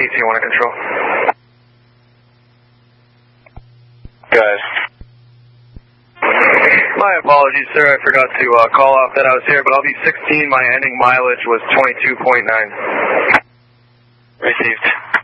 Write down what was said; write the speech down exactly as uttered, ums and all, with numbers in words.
E T one control. Guys. My apologies, sir. I forgot to uh, call off that I was here, but I'll be sixteen. My ending mileage was twenty-two point nine. Received.